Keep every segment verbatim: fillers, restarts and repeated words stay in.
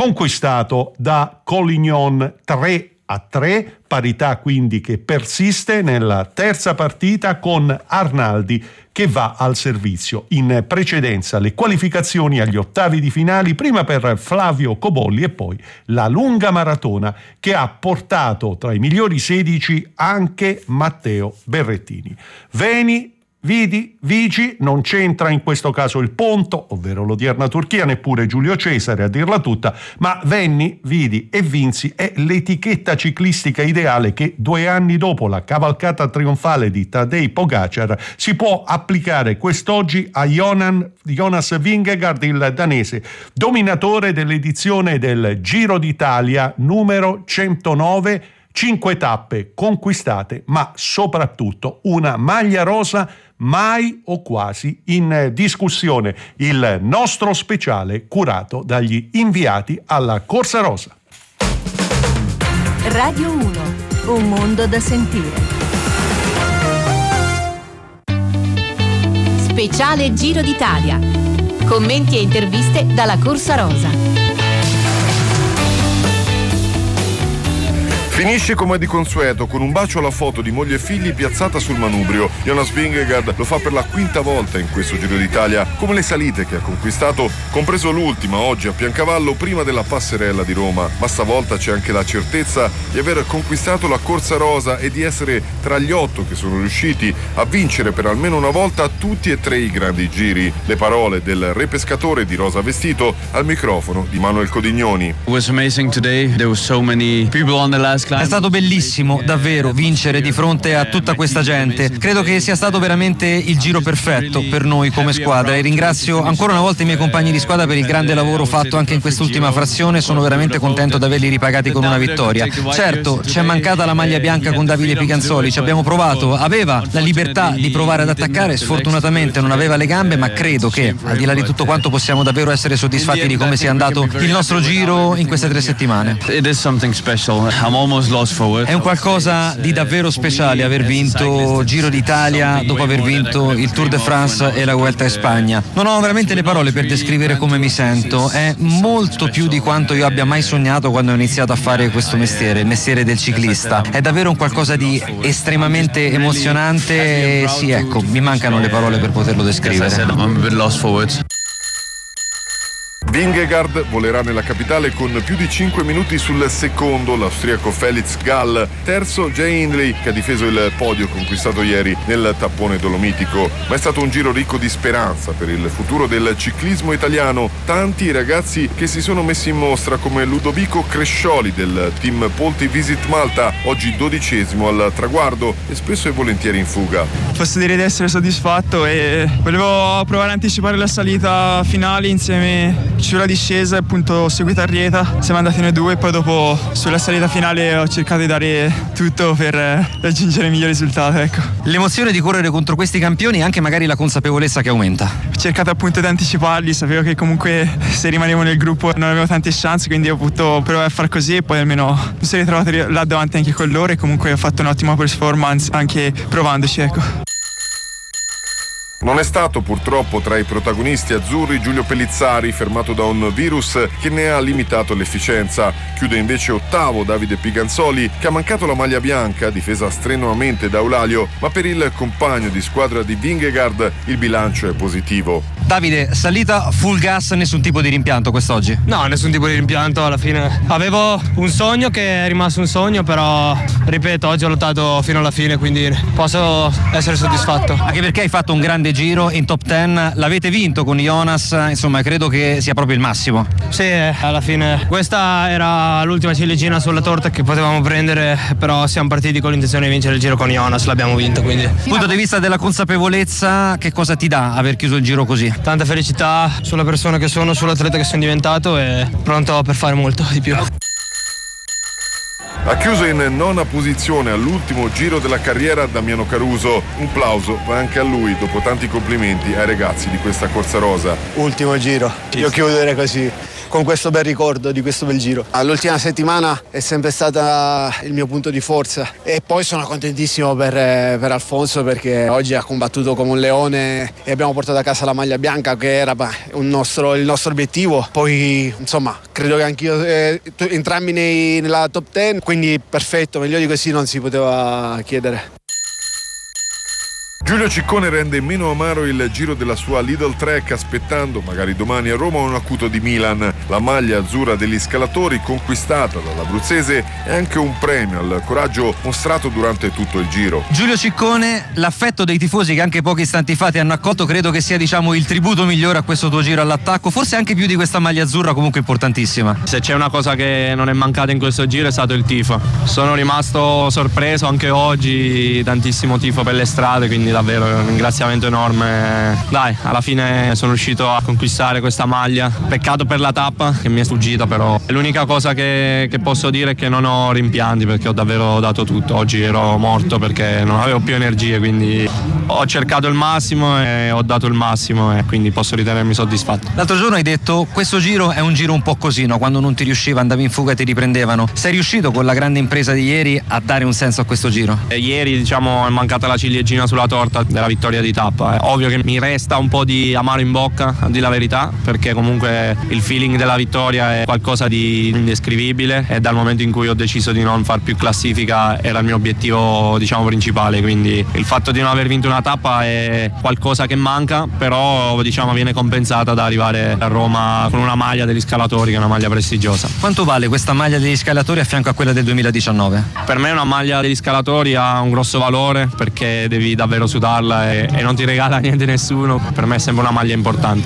conquistato da Collignon tre a tre, parità quindi che persiste nella terza partita con Arnaldi che va al servizio. In precedenza le qualificazioni agli ottavi di finali, prima per Flavio Cobolli e poi la lunga maratona che ha portato tra i migliori sedici anche Matteo Berrettini. Veni, vidi, vici, non c'entra in questo caso il Ponto, ovvero l'odierna Turchia, neppure Giulio Cesare a dirla tutta, ma venni, vidi e vinsi è l'etichetta ciclistica ideale che due anni dopo la cavalcata trionfale di Tadej Pogačar si può applicare quest'oggi a Jonan, Jonas Vingegaard, il danese, dominatore dell'edizione del Giro d'Italia numero centonove, cinque tappe conquistate, ma soprattutto una maglia rosa mai o quasi in discussione. Il nostro speciale curato dagli inviati alla Corsa Rosa. Radio uno, un mondo da sentire. Speciale Giro d'Italia. Commenti e interviste dalla Corsa Rosa. Finisce come di consueto con un bacio alla foto di moglie e figli piazzata sul manubrio. Jonas Vingegaard lo fa per la quinta volta in questo Giro d'Italia, come le salite che ha conquistato, compreso l'ultima oggi a Piancavallo prima della passerella di Roma. Ma stavolta c'è anche la certezza di aver conquistato la Corsa Rosa e di essere tra gli otto che sono riusciti a vincere per almeno una volta tutti e tre i grandi giri. Le parole del re pescatore di rosa vestito al microfono di Manuel Codignoni. It was amazing today. There were so many people on the last. È stato bellissimo, davvero, vincere di fronte a tutta questa gente. Credo che sia stato veramente il giro perfetto per noi come squadra e ringrazio ancora una volta i miei compagni di squadra per il grande lavoro fatto anche in quest'ultima frazione. Sono veramente contento di averli ripagati con una vittoria. Certo, ci è mancata la maglia bianca con Davide Piganzoli, ci abbiamo provato, aveva la libertà di provare ad attaccare, sfortunatamente non aveva le gambe, ma credo che al di là di tutto quanto possiamo davvero essere soddisfatti di come sia andato il nostro giro in queste tre settimane. It is something special. I'm almost È un qualcosa di davvero speciale aver vinto Giro d'Italia dopo aver vinto il Tour de France e la Vuelta in Spagna. Non ho veramente le parole per descrivere come mi sento. È molto più di quanto io abbia mai sognato quando ho iniziato a fare questo mestiere, il mestiere del ciclista. È davvero un qualcosa di estremamente emozionante e sì, ecco, mi mancano le parole per poterlo descrivere. Vingegaard volerà nella capitale con più di cinque minuti sul secondo, l'austriaco Felix Gall. Terzo Jay Hindley, che ha difeso il podio conquistato ieri nel tappone dolomitico. Ma è stato un giro ricco di speranza per il futuro del ciclismo italiano. Tanti i ragazzi che si sono messi in mostra, come Ludovico Crescioli del team Polti Visit Malta, oggi dodicesimo al traguardo e spesso e volentieri in fuga. Posso dire di essere soddisfatto e volevo provare a anticipare la salita finale insieme sulla discesa, appunto ho seguito Arrieta, siamo andati noi due e poi dopo sulla salita finale ho cercato di dare tutto per raggiungere il miglior risultato, ecco. L'emozione di correre contro questi campioni e anche magari la consapevolezza che aumenta. Ho cercato appunto di anticiparli, sapevo che comunque se rimanevo nel gruppo non avevo tante chance, quindi ho potuto provare a far così e poi almeno mi sono ritrovato là davanti anche con loro e comunque ho fatto un'ottima performance anche provandoci, ecco. Non è stato purtroppo tra i protagonisti azzurri Giulio Pellizzari, fermato da un virus che ne ha limitato l'efficienza. Chiude invece ottavo Davide Piganzoli, che ha mancato la maglia bianca, difesa strenuamente da Eulalio, ma per il compagno di squadra di Vingegaard il bilancio è positivo. Davide, salita full gas, nessun tipo di rimpianto quest'oggi? No, nessun tipo di rimpianto, alla fine avevo un sogno che è rimasto un sogno, però ripeto, oggi ho lottato fino alla fine, quindi posso essere soddisfatto. Anche perché hai fatto un grande giro in top dieci, l'avete vinto con Jonas, insomma credo che sia proprio il massimo. Sì, alla fine questa era l'ultima ciliegina sulla torta che potevamo prendere, però siamo partiti con l'intenzione di vincere il giro con Jonas, l'abbiamo vinto, quindi. Dal punto di vista della consapevolezza, che cosa ti dà aver chiuso il giro così? Tanta felicità sulla persona che sono, sull'atleta che sono diventato e pronto per fare molto di più. Ha chiuso in nona posizione all'ultimo giro della carriera Damiano Caruso. Un plauso va anche a lui dopo tanti complimenti ai ragazzi di questa Corsa Rosa. Ultimo giro, io chiudere così con questo bel ricordo di questo bel giro. L'ultima settimana è sempre stata il mio punto di forza e poi sono contentissimo per, per Alfonso, perché oggi ha combattuto come un leone e abbiamo portato a casa la maglia bianca, che era un nostro, il nostro obiettivo. Poi insomma credo che anch'io eh, entrambi nei, nella top dieci, quindi perfetto, meglio di così non si poteva chiedere. Giulio Ciccone rende meno amaro il giro della sua Lidl Trek, aspettando magari domani a Roma un acuto di Milan. La maglia azzurra degli scalatori conquistata dall'abruzzese è anche un premio al coraggio mostrato durante tutto il giro. Giulio Ciccone, l'affetto dei tifosi che anche pochi istanti fa ti hanno accolto credo che sia, diciamo, il tributo migliore a questo tuo giro all'attacco, forse anche più di questa maglia azzurra, comunque importantissima. Se c'è una cosa che non è mancata in questo giro è stato il tifo. Sono rimasto sorpreso anche oggi, tantissimo tifo per le strade, quindi davvero un ringraziamento enorme. Dai, alla fine sono riuscito a conquistare questa maglia. Peccato per la tappa che mi è sfuggita, però l'unica cosa che, che posso dire è che non ho rimpianti, perché ho davvero dato tutto. Oggi ero morto perché non avevo più energie, quindi ho cercato il massimo e ho dato il massimo, e quindi posso ritenermi soddisfatto. L'altro giorno hai detto questo giro è un giro un po' così, no? Quando non ti riusciva andavi in fuga e ti riprendevano. Sei riuscito con la grande impresa di ieri a dare un senso a questo giro? E ieri, diciamo, è mancata la ciliegina sulla torta della vittoria di tappa. È ovvio che mi resta un po' di amaro in bocca, a dire la verità, perché comunque il feeling della vittoria è qualcosa di indescrivibile, e dal momento in cui ho deciso di non far più classifica era il mio obiettivo, diciamo, principale. Quindi il fatto di non aver vinto una tappa è qualcosa che manca, però diciamo viene compensata da arrivare a Roma con una maglia degli scalatori, che è una maglia prestigiosa. Quanto vale questa maglia degli scalatori a fianco a quella del duemiladiciannove? Per me una maglia degli scalatori ha un grosso valore, perché devi davvero sudarla e, e non ti regala niente nessuno. Per me è sempre una maglia importante.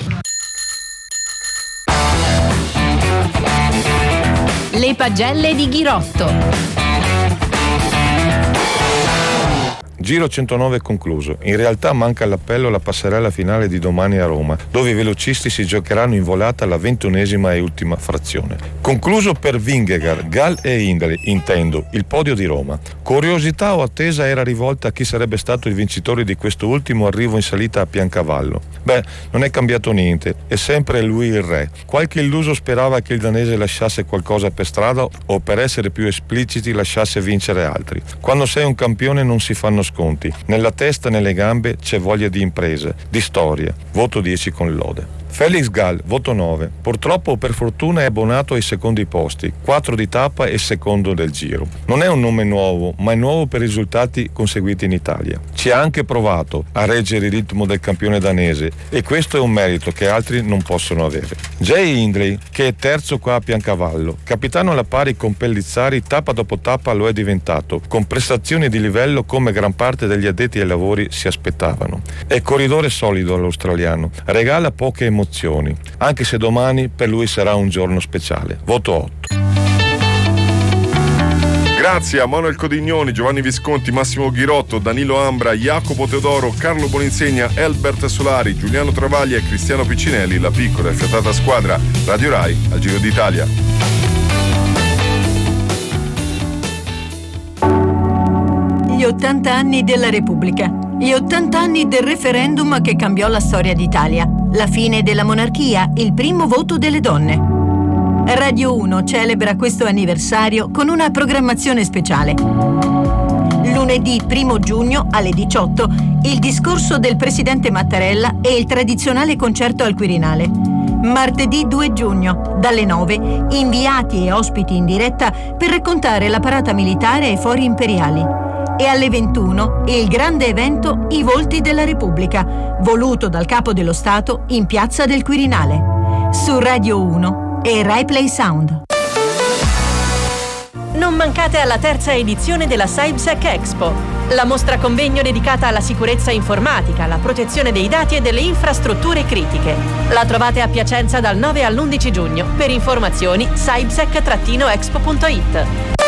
Le pagelle di Ghirotto. Giro centonove è concluso. In realtà manca l'appello alla passerella finale di domani a Roma, dove i velocisti si giocheranno in volata la ventunesima e ultima frazione. Concluso per Vingegaard, Gall e Hindley, intendo, il podio di Roma. Curiosità o attesa era rivolta a chi sarebbe stato il vincitore di questo ultimo arrivo in salita a Piancavallo. Beh, non è cambiato niente, è sempre lui il re. Qualche illuso sperava che il danese lasciasse qualcosa per strada, o per essere più espliciti lasciasse vincere altri. Quando sei un campione non si fanno sconti. Nella testa e nelle gambe c'è voglia di imprese, di storia. Voto dieci con lode. Felix Gall, voto nove. Purtroppo o per fortuna è abbonato ai secondi posti, quattro di tappa e secondo del giro. Non è un nome nuovo, ma è nuovo per i risultati conseguiti in Italia. Ci ha anche provato a reggere il ritmo del campione danese, e questo è un merito che altri non possono avere. Jay Hindley, che è terzo qua a Piancavallo, capitano alla pari con Pellizzari, tappa dopo tappa lo è diventato, con prestazioni di livello come gran parte degli addetti ai lavori si aspettavano. È corridore solido l'australiano, regala poche emozioni, anche se domani per lui sarà un giorno speciale. Voto otto. Grazie a Manuel Codignoni, Giovanni Visconti, Massimo Ghirotto, Danilo Ambra, Jacopo Teodoro, Carlo Boninsegna, Elbert Solari, Giuliano Travaglia e Cristiano Piccinelli, la piccola e fiatata squadra Radio Rai al Giro d'Italia. Gli ottanta anni della Repubblica, gli ottanta anni del referendum che cambiò la storia d'Italia, la fine della monarchia, il primo voto delle donne. Radio uno celebra questo anniversario con una programmazione speciale. Lunedì primo giugno alle diciotto il discorso del presidente Mattarella e il tradizionale concerto al Quirinale. Martedì due giugno dalle nove inviati e ospiti in diretta per raccontare la parata militare ai fori imperiali. E alle ventuno il grande evento I Volti della Repubblica, voluto dal Capo dello Stato in Piazza del Quirinale. Su Radio uno e Rai Play Sound. Non mancate alla terza edizione della SciBSec Expo, la mostra convegno dedicata alla sicurezza informatica, alla protezione dei dati e delle infrastrutture critiche. La trovate a Piacenza dal nove all'undici giugno. Per informazioni scibsec expo punto it.